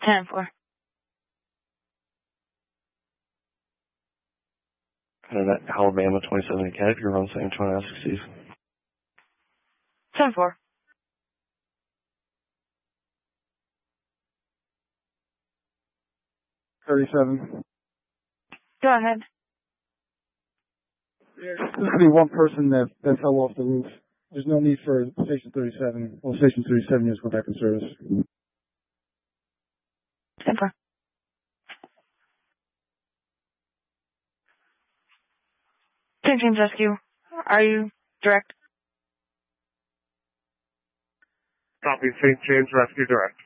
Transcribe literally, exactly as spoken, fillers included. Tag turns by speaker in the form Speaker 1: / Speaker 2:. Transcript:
Speaker 1: ten four.
Speaker 2: And at Alabama twenty-seven Academy, you're on San Antonio sixties.
Speaker 1: ten four.
Speaker 3: thirty-seven.
Speaker 1: Go ahead.
Speaker 3: There's going to be one person that, that fell off the roof. There's no need for Station thirty-seven. Well, Station thirty-seven is go back in service.
Speaker 1: ten four. Saint James Rescue. Are you direct?
Speaker 4: Copy, Saint James Rescue direct.